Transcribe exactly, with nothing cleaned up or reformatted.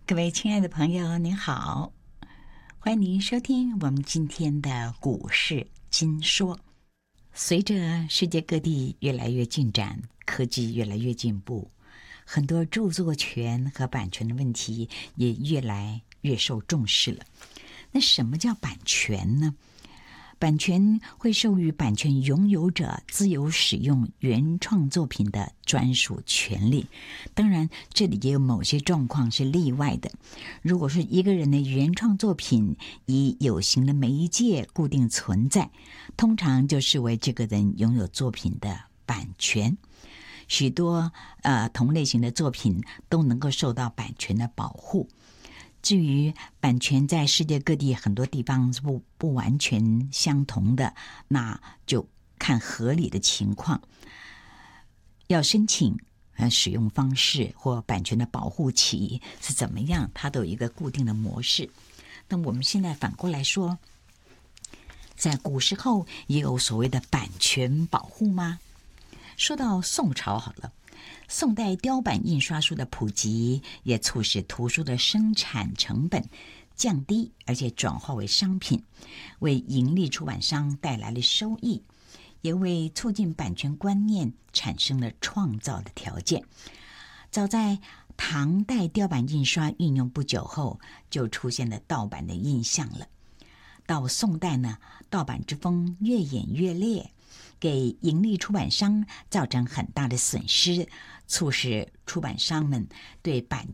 各位亲爱的朋友，您好，欢迎您收听我们今天的股市金说。随着世界各地越来越进展，科技越来越进步，很多著作权和版权的问题也越来越受重视了。那什么叫版权呢？版权会授予版权拥有者自由使用原创作品的专属权利。当然，这里也有某些状况是例外的。如果是一个人的原创作品以有形的媒介固定存在，通常就视为这个人拥有作品的版权。许多呃同类型的作品都能够受到版权的保护。至于版权在世界各地很多地方是不不完全相同的，那就看合理的情况。要申请呃使用方式或版权的保护期是怎么样，它都有一个固定的模式。那我们现在反过来说，在古时候也有所谓的版权保护吗？说到宋朝好了，宋代雕版印刷术的普及，也促使图书的生产成本降低，而且转化为商品，为盈利出版商带来了收益，也为促进版权观念产生了创造的条件。早在唐代雕版印刷运用不久后，就出现了盗版的印象了。到宋代呢，盗版之风越演越烈，给盈利出版商造成很大的损失，促使出版商们对版